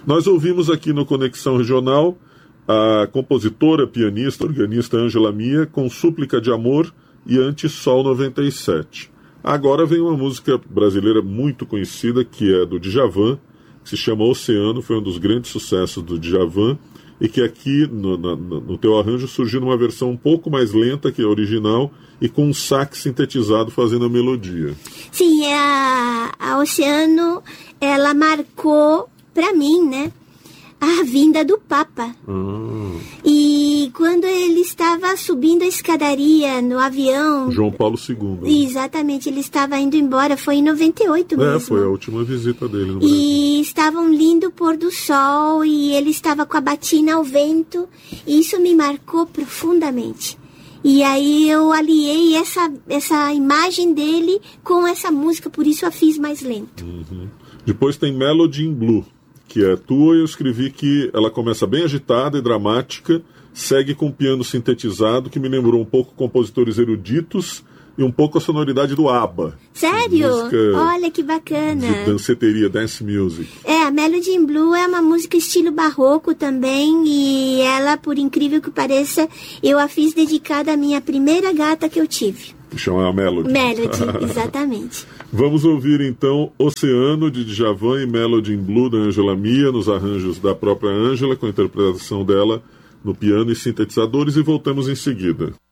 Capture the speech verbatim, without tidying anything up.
Nós ouvimos aqui no Conexão Regional a compositora, pianista, organista Ângela Mia com Súplica de Amor e Anti-Sol noventa e sete. Agora vem uma música brasileira muito conhecida, que é do Djavan, que se chama Oceano, foi um dos grandes sucessos do Djavan, e que aqui no, no, no teu arranjo surgiu numa versão um pouco mais lenta que a original e com um sax sintetizado fazendo a melodia. Sim, a, a Oceano, ela marcou para mim, né, a vinda do Papa. Ah. E quando ele estava subindo a escadaria no avião... João Paulo segundo. Exatamente, ele estava indo embora, foi em noventa e oito mesmo. É, foi a última visita dele no Brasil. E estava um lindo pôr do sol e ele estava com a batina ao vento. E isso me marcou profundamente. E aí eu aliei essa, essa imagem dele com essa música, por isso a fiz mais lento. Uhum. Depois tem Melody in Blue, que é tua, e eu escrevi que ela começa bem agitada e dramática, segue com piano sintetizado, que me lembrou um pouco compositores eruditos e um pouco a sonoridade do ABBA. Sério? Olha que bacana. De danceteria, dance music. É, a Melody in Blue é uma música estilo barroco também, e ela, por incrível que pareça, eu a fiz dedicada à minha primeira gata que eu tive. Que chama Melody. Melody, exatamente. Vamos ouvir então Oceano, de Djavan, e Melody in Blue, da Ângela Mia, nos arranjos da própria Ângela, com a interpretação dela no piano e sintetizadores, e voltamos em seguida.